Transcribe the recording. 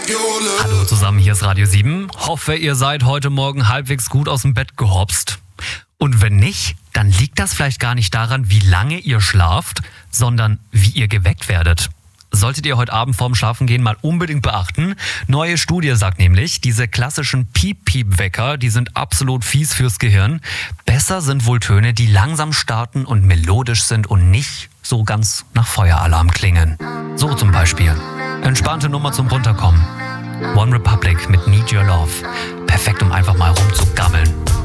Hallo zusammen, hier ist Radio 7. Hoffe, ihr seid heute Morgen halbwegs gut aus dem Bett gehopst. Und wenn nicht, dann liegt das vielleicht gar nicht daran, wie lange ihr schlaft, sondern wie ihr geweckt werdet. Solltet ihr heute Abend vorm Schlafengehen mal unbedingt beachten. Neue Studie sagt nämlich, diese klassischen Piep-Piep-Wecker, die sind absolut fies fürs Gehirn. Besser sind wohl Töne, die langsam starten und melodisch sind und nicht so ganz nach Feueralarm klingen. So zum Beispiel. Entspannte Nummer zum Runterkommen. One Republic mit Need Your Love. Perfekt, um einfach mal rumzugammeln.